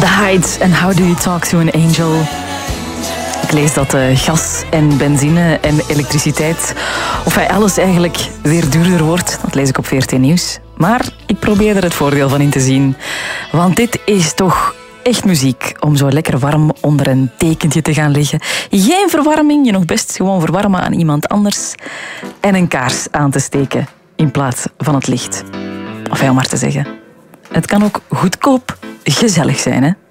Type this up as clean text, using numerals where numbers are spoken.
The Heights en How Do You Talk to an Angel. Ik lees dat gas en benzine en elektriciteit, of alles eigenlijk weer duurder wordt. Dat lees ik op VRT Nieuws. Maar ik probeer er het voordeel van in te zien. Want dit is toch echt muziek om zo lekker warm onder een dekentje te gaan liggen. Geen verwarming, je nog best gewoon verwarmen aan iemand anders. En een kaars aan te steken in plaats van het licht. Of om maar te zeggen. Het kan ook goedkoop gezellig zijn, hè?